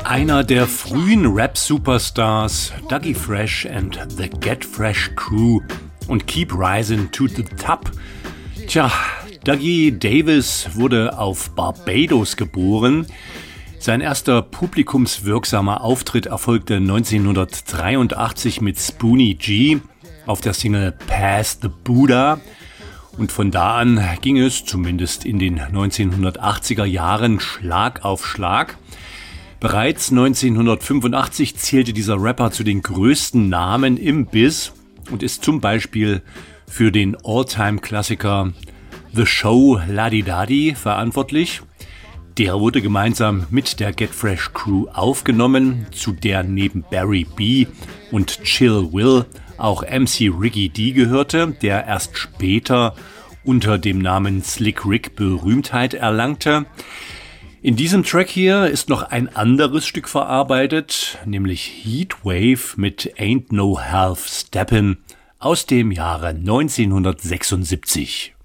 Einer der frühen Rap-Superstars, Dougie Fresh and the Get Fresh Crew und Keep Rising to the Top. Tja, Dougie Davis wurde auf Barbados geboren. Sein erster publikumswirksamer Auftritt erfolgte 1983 mit Spoonie G auf der Single Pass the Buddha. Und von da an ging es, zumindest in den 1980er Jahren, Schlag auf Schlag. Bereits 1985 zählte dieser Rapper zu den größten Namen im Biz und ist zum Beispiel für den All-Time-Klassiker The Show Ladi Dadi verantwortlich. Der wurde gemeinsam mit der Get Fresh Crew aufgenommen, zu der neben Barry B und Chill Will auch MC Ricky D gehörte, der erst später unter dem Namen Slick Rick Berühmtheit erlangte. In diesem Track hier ist noch ein anderes Stück verarbeitet, nämlich Heatwave mit Ain't No Half Steppin' aus dem Jahre 1976.